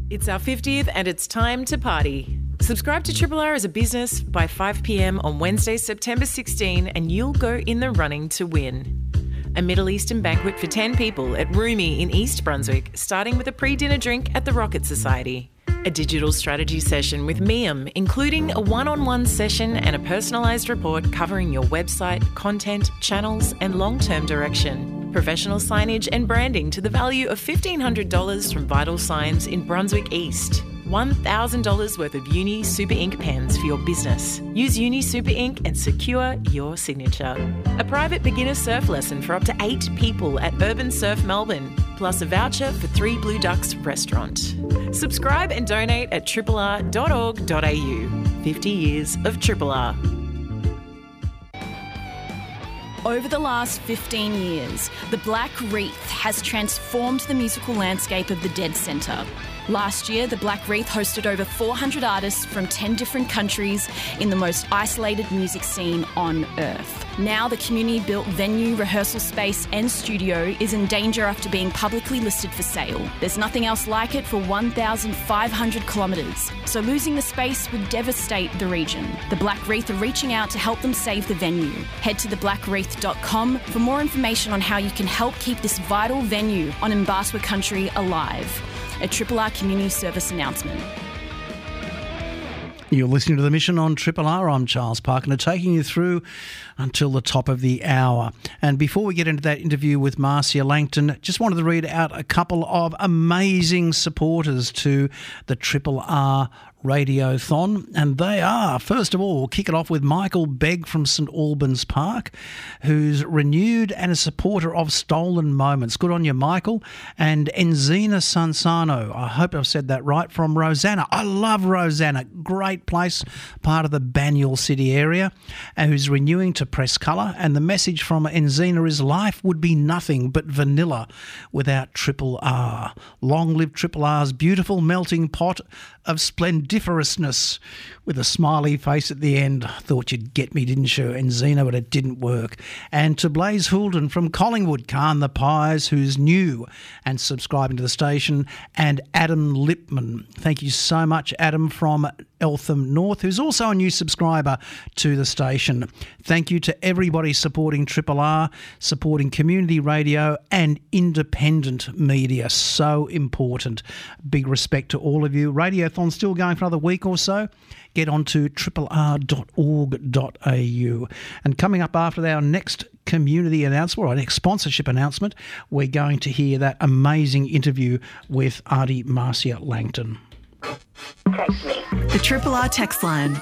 It's our 50th and it's time to party. Subscribe to Triple R as a business by 5 p.m. on Wednesday, September 16 and you'll go in the running to win. A Middle Eastern banquet for 10 people at Roomy in East Brunswick, starting with a pre-dinner drink at the Rocket Society. A digital strategy session with Miam, including a one-on-one session and a personalised report covering your website, content, channels and long-term direction. Professional signage and branding to the value of $1,500 from Vital Signs in Brunswick East. $1,000 worth of Uni Super Ink pens for your business. Use Uni Super Ink and secure your signature. A private beginner surf lesson for up to 8 people at Urban Surf Melbourne, plus a voucher for 3 Blue Ducks restaurant. Subscribe and donate at rr.org.au. 50 years of Triple R. Over the last 15 years, the Black Wreath has transformed the musical landscape of the Dead Centre. Last year, the Black Wreath hosted over 400 artists from 10 different countries in the most isolated music scene on earth. Now, the community-built venue, rehearsal space and studio is in danger after being publicly listed for sale. There's nothing else like it for 1,500 kilometres, so losing the space would devastate the region. The Black Wreath are reaching out to help them save the venue. Head to theblackwreath.com for more information on how you can help keep this vital venue on Mbaswa country alive. A Triple R community service announcement. You're listening to The Mission on Triple R. I'm Charles Parker, taking you through until the top of the hour. And before we get into that interview with Marcia Langton, just wanted to read out a couple of amazing supporters to the Triple R Radiothon, and they are, first of all, we'll kick it off with Michael Begg from St Albans Park, who's renewed and a supporter of Stolen Moments. Good on you, Michael. And Enzina Sansano, I hope I've said that right, from Rosanna. I love Rosanna, great place, part of the Banyule City area, and who's renewing to Press Colour. And the message from Enzina is life would be nothing but vanilla without Triple R. Long live Triple R's beautiful melting pot of splendiferousness, with a smiley face at the end. Thought you'd get me, didn't you, Enzina, but it didn't work. And to Blaze Houlden from Collingwood, Khan the Pies, who's new and subscribing to the station, and Adam Lipman. Thank you so much, Adam, from Eltham North, who's also a new subscriber to the station. Thank you to everybody supporting Triple R, supporting community radio and independent media. So important. Big respect to all of you. Radiothon's still going for another week or so. Get on to rr.org.au. And coming up after our next community announcement, or our next sponsorship announcement, we're going to hear that amazing interview with Auntie Marcia Langton. Text me. The Triple R text line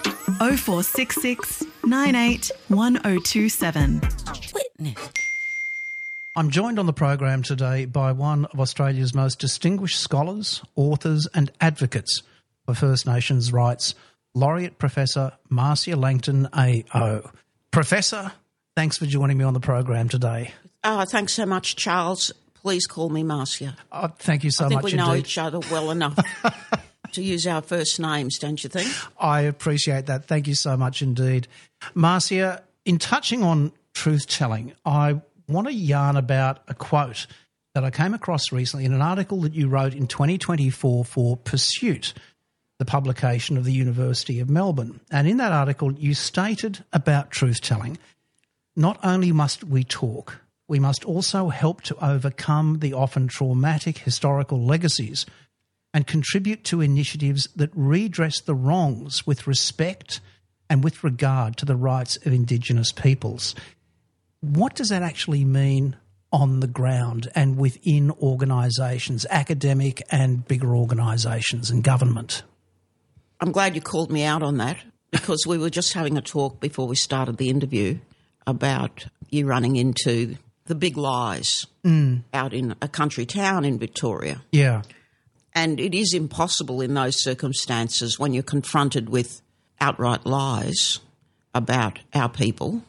0466 98 1027. Witness. I'm joined on the program today by one of Australia's most distinguished scholars, authors and advocates for First Nations rights, Laureate Professor Marcia Langton AO. Professor, thanks for joining me on the program today. Thanks so much, Charles. Please call me Marcia. Thank you so much indeed. I think we know each other well enough to use our first names, don't you think? I appreciate that. Thank you so much indeed. Marcia, in touching on truth-telling, I want to yarn about a quote that I came across recently in an article that you wrote in 2024 for Pursuit, the publication of the University of Melbourne. And in that article, you stated about truth-telling, not only must we talk, we must also help to overcome the often traumatic historical legacies and contribute to initiatives that redress the wrongs with respect and with regard to the rights of Indigenous peoples. What does that actually mean on the ground and within organisations, academic and bigger organisations and government? I'm glad you called me out on that, because we were just having a talk before we started the interview about you running into the big lies out in a country town in Victoria. Yeah. And it is impossible in those circumstances, when you're confronted with outright lies about our people,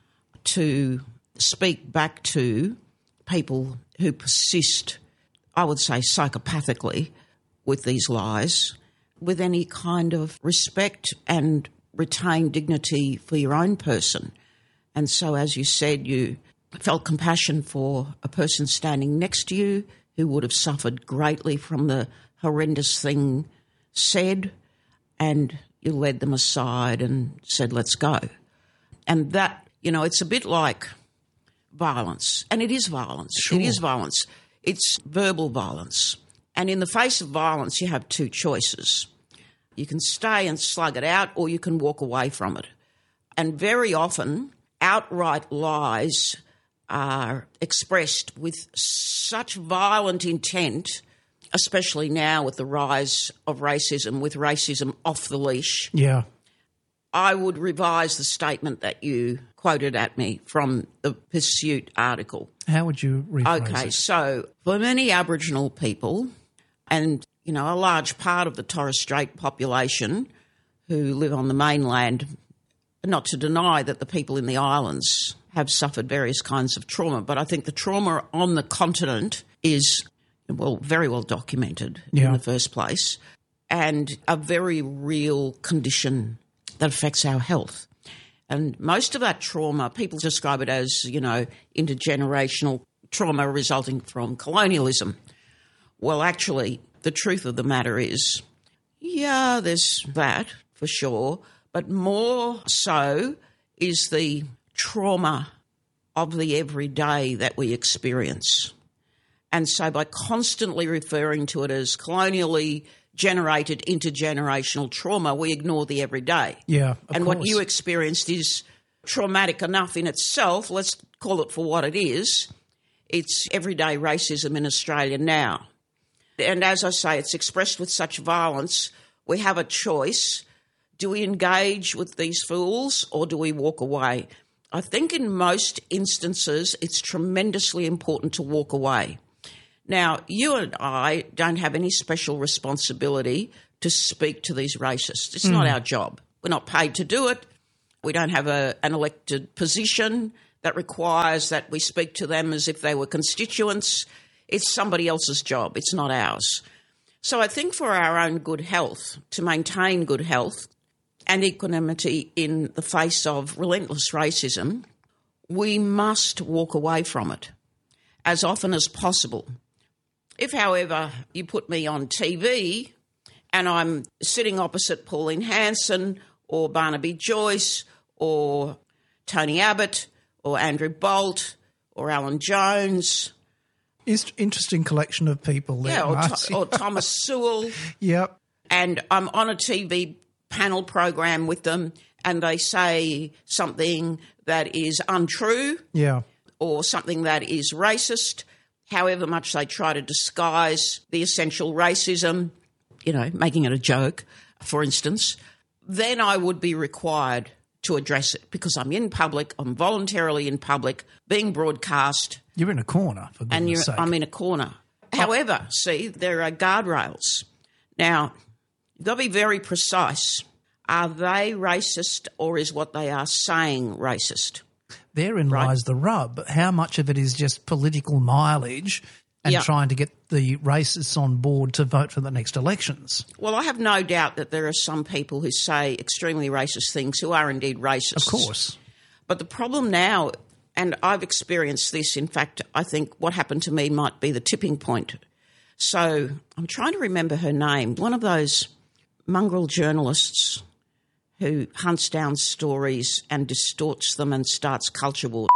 to speak back to people who persist, I would say psychopathically, with these lies, with any kind of respect and retain dignity for your own person. And so, as you said, you felt compassion for a person standing next to you who would have suffered greatly from the horrendous thing said, and you led them aside and said, let's go. And that, it's a bit like violence, and it is violence. Sure. It is violence. It's verbal violence. And in the face of violence, you have two choices. You can stay and slug it out, or you can walk away from it. And very often, outright lies are expressed with such violent intent, especially now with the rise of racism, with racism off the leash. Yeah. I would revise the statement that you quoted at me from the Pursuit article. How would you rephrase it? Okay, so for many Aboriginal people and, a large part of the Torres Strait population who live on the mainland, not to deny that the people in the islands have suffered various kinds of trauma, but I think the trauma on the continent is, very well documented in the first place, and a very real condition that affects our health. And most of that trauma, people describe it as, intergenerational trauma resulting from colonialism. Well, actually, the truth of the matter is, there's that for sure, but more so is the trauma of the everyday that we experience. And so by constantly referring to it as colonially generated intergenerational trauma, we ignore the everyday. Yeah, and what you experienced is traumatic enough in itself. Let's call it for what it is. It's everyday racism in Australia now. And as I say, it's expressed with such violence. We have a choice. Do we engage with these fools or do we walk away? I think in most instances it's tremendously important to walk away. Now, you and I don't have any special responsibility to speak to these racists. It's not our job. We're not paid to do it. We don't have an elected position that requires that we speak to them as if they were constituents. It's somebody else's job. It's not ours. So I think for our own good health, to maintain good health and equanimity in the face of relentless racism, we must walk away from it as often as possible. If, however, you put me on TV and I'm sitting opposite Pauline Hanson or Barnaby Joyce or Tony Abbott or Andrew Bolt or Alan Jones. Interesting collection of people there, or Thomas Sewell. Yep. And I'm on a TV panel program with them and they say something that is untrue or something that is racist, however much they try to disguise the essential racism, making it a joke, for instance, then I would be required to address it because I'm in public, I'm voluntarily in public, being broadcast. You're in a corner, for goodness sake. I'm in a corner. However, see, there are guardrails. Now, you've got to be very precise. Are they racist or is what they are saying racist? Therein lies the rub. How much of it is just political mileage and trying to get the racists on board to vote for the next elections? Well, I have no doubt that there are some people who say extremely racist things who are indeed racist. Of course. But the problem now, and I've experienced this, in fact, I think what happened to me might be the tipping point. So I'm trying to remember her name, one of those mongrel journalists who hunts down stories and distorts them and starts culture war.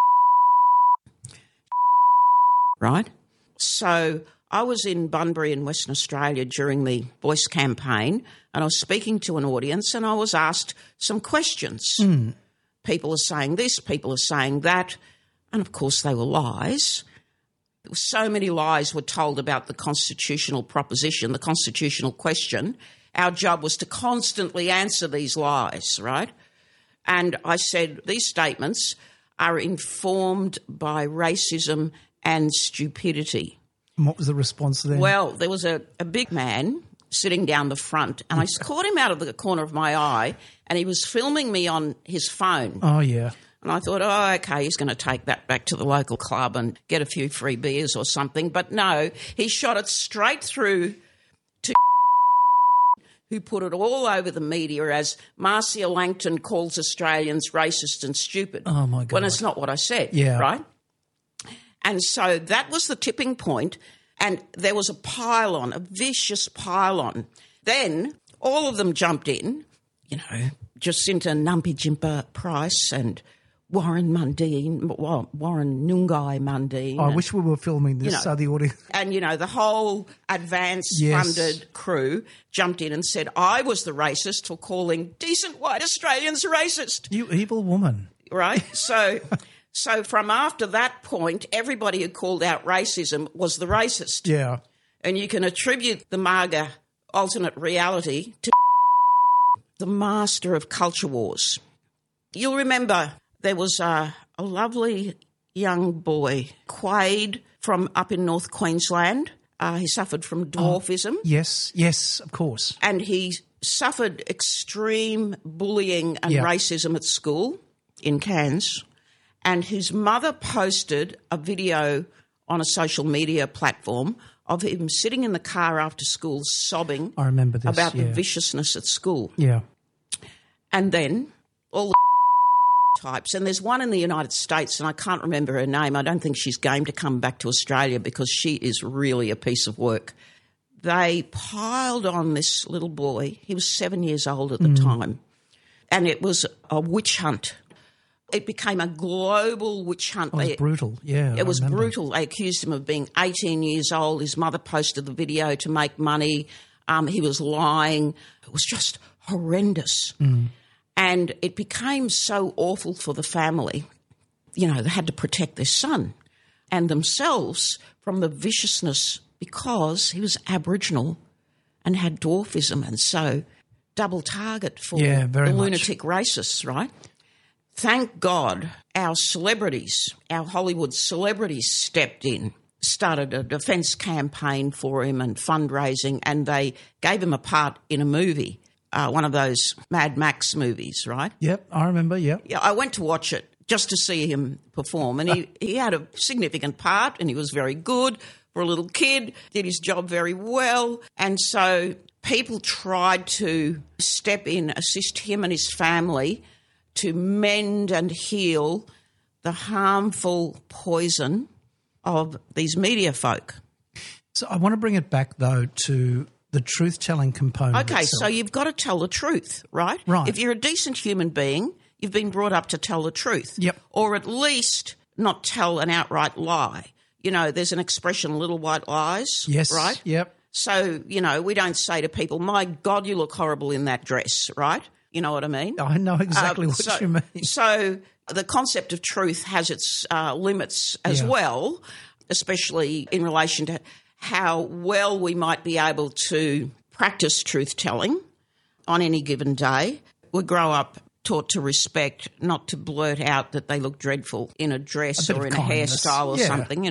Right? So I was in Bunbury in Western Australia during the Voice campaign and I was speaking to an audience and I was asked some questions. People are saying this, people are saying that, and of course they were lies. So many lies were told about the constitutional proposition, the constitutional question. Our job was to constantly answer these lies, right? And I said these statements are informed by racism and stupidity. And what was the response then? Well, there was a big man sitting down the front and I caught him out of the corner of my eye and he was filming me on his phone. Oh, yeah. And I thought, okay, he's going to take that back to the local club and get a few free beers or something. But no, he shot it straight through to who put it all over the media as Marcia Langton calls Australians racist and stupid. Oh, my God. When it's not what I said, right? And so that was the tipping point. And there was a pile-on, a vicious pile-on. Then all of them jumped in, Jacinta Nampijinpa Price and Warren Mundine, Warren Nungai Mundine. I wish we were filming this so the audience... And, the whole advance-funded crew jumped in and said, I was the racist for calling decent white Australians racist. You evil woman. Right? So from after that point, everybody who called out racism was the racist. Yeah. And you can attribute the MAGA alternate reality to the master of culture wars. You'll remember there was a lovely young boy, Quade, from up in North Queensland. He suffered from dwarfism. Yes, of course. And he suffered extreme bullying and racism at school in Cairns. And his mother posted a video on a social media platform of him sitting in the car after school sobbing I remember this, about the viciousness at school. Yeah. And then all the types, and there's one in the United States, and I can't remember her name. I don't think she's game to come back to Australia because she is really a piece of work. They piled on this little boy. He was 7 years old at the time, and it was a witch hunt. It became a global witch hunt. It was brutal, yeah. It was brutal. They accused him of being 18 years old. His mother posted the video to make money. He was lying. It was just horrendous. And it became so awful for the family. They had to protect their son and themselves from the viciousness because he was Aboriginal and had dwarfism, and so double target for the lunatic racists, right? Thank God our celebrities, our Hollywood celebrities stepped in, started a defence campaign for him and fundraising, and they gave him a part in a movie, one of those Mad Max movies, right? Yep, I remember, yep. Yeah, I went to watch it just to see him perform, and he had a significant part and he was very good for a little kid, did his job very well, and so people tried to step in, assist him and his family to mend and heal the harmful poison of these media folk. So I want to bring it back, though, to the truth-telling component Okay, itself. so you've got to tell the truth, right? Right. If you're a decent human being, you've been brought up to tell the truth. Yep. Or at least not tell an outright lie. There's an expression, little white lies, Yes, right? yep. So, we don't say to people, my God, you look horrible in that dress, right? You know what I mean? I know exactly what you mean. So the concept of truth has its limits as well, especially in relation to how well we might be able to practice truth-telling on any given day. We grow up taught to respect, not to blurt out that they look dreadful in a dress or in a hairstyle or something,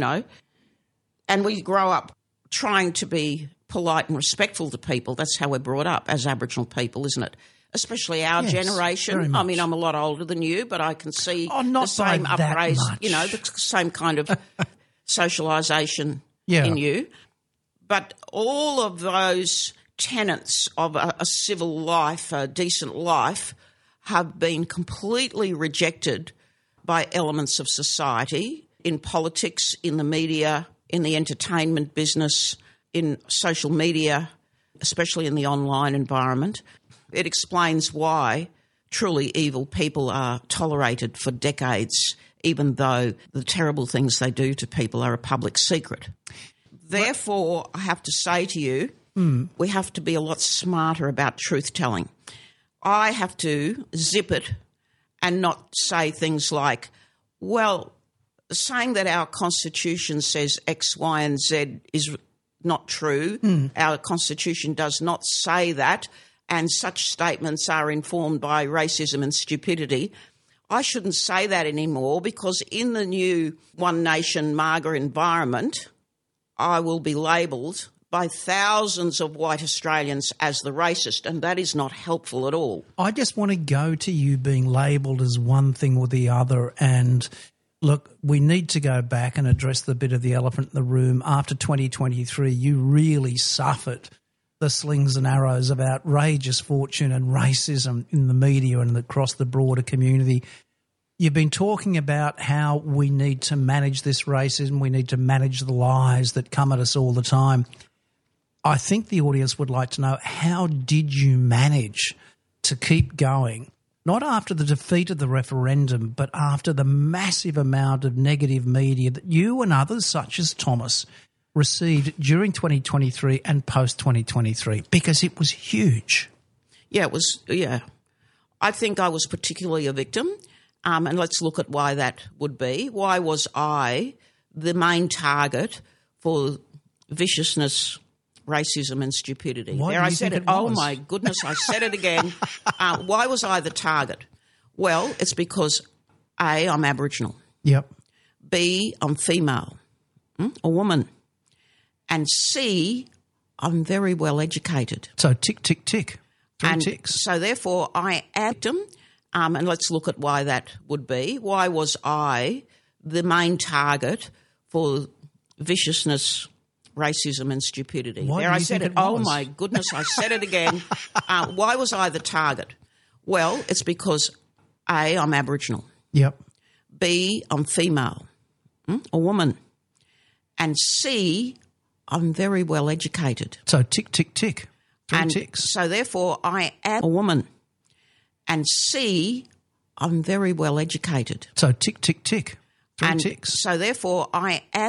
And we grow up trying to be polite and respectful to people. That's how we're brought up as Aboriginal people, isn't it? Especially our generation. I mean, I'm a lot older than you, but I can see the same upraise, the same kind of socialisation in you. But all of those tenets of a civil life, a decent life, have been completely rejected by elements of society, in politics, in the media, in the entertainment business, in social media, especially in the online environment. It explains why truly evil people are tolerated for decades, even though the terrible things they do to people are a public secret. Therefore, I have to say to you, we have to be a lot smarter about truth-telling. I have to zip it and not say things like, well, saying that our Constitution says X, Y and Z is not true. Our Constitution does not say that, and such statements are informed by racism and stupidity. I shouldn't say that anymore because in the new One Nation MAGA environment, I will be labelled by thousands of white Australians as the racist, and that is not helpful at all. I just want to go to you being labelled as one thing or the other, and look, we need to go back and address the bit of the elephant in the room. After 2023, you really suffered the slings and arrows of outrageous fortune and racism in the media and across the broader community. You've been talking about how we need to manage this racism, we need to manage the lies that come at us all the time. I think the audience would like to know, how did you manage to keep going, not after the defeat of the referendum, but after the massive amount of negative media that you and others, such as Thomas, received during 2023 and post-2023, because it was huge. Yeah, it was, yeah. I think I was particularly a victim. And let's look at why that would be. Why was I the main target for viciousness, racism and stupidity? Why there do I you said think it. it Oh, was? my goodness, I said it again. Why was I the target? Well, it's because A, I'm Aboriginal. Yep. B, I'm female, a woman. And C, I'm very well educated. So tick, tick, tick. Three And ticks. so therefore I am a victim. And let's look at why that would be. Why was I the main target for viciousness, racism and stupidity? Why there do I you said think it. it Oh, was? my goodness, I said it again. Why was I the target? Well, it's because A, I'm Aboriginal. Yep. B, I'm female, a woman. And C, I'm very well educated. So tick, tick, tick. Three And ticks. so therefore I am a woman. And C, I'm very well educated. So tick, tick, tick. Three And ticks. so therefore I am